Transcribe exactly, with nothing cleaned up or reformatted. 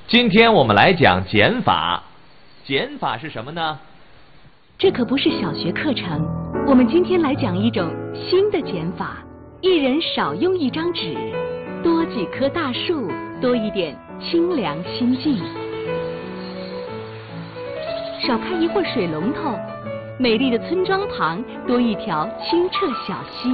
今天我们来讲减法。减法是什么呢？ 这可不是小学课程，我们今天来讲一种新的减法：一人少用一张纸，多几棵大树，多一点清凉心境。少开一会儿水龙头，美丽的村庄旁多一条清澈小溪。